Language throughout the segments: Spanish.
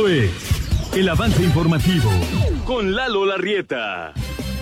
Es el avance informativo con Lalo Larrieta.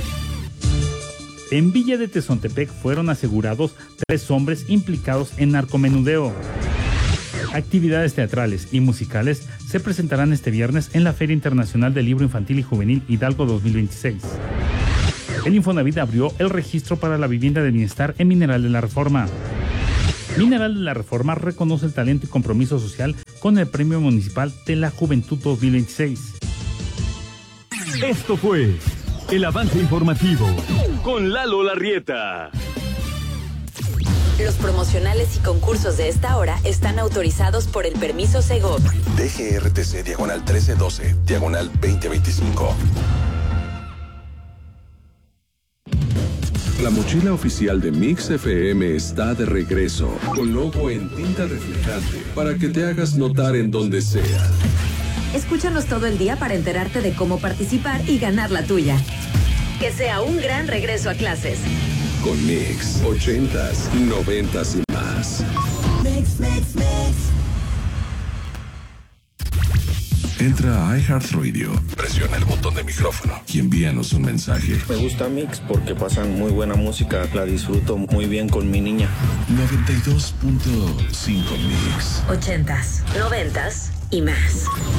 En Villa de Tezontepec fueron asegurados 3 hombres implicados en narcomenudeo. Actividades teatrales y musicales se presentarán este viernes en la Feria Internacional del Libro Infantil y Juvenil Hidalgo 2026. El Infonavit abrió el registro para la vivienda de bienestar en Mineral de la Reforma. Mineral de la Reforma reconoce el talento y compromiso social con el Premio Municipal de la Juventud 2026. Esto fue el avance informativo con Lalo Larrieta. Los promocionales y concursos de esta hora están autorizados por el permiso Segov. DGRTC diagonal 1312, diagonal 2025. La mochila oficial de Mix FM está de regreso, con logo en tinta reflejante, para que te hagas notar en donde sea. Escúchanos todo el día para enterarte de cómo participar y ganar la tuya. Que sea un gran regreso a clases. Con Mix, 80s, 90s y más. Mix. Entra a iHeartRadio, presiona el botón de micrófono y envíanos un mensaje. Me gusta Mix porque pasan muy buena música, la disfruto muy bien con mi niña. 92.5 Mix. 80s, 90s y más.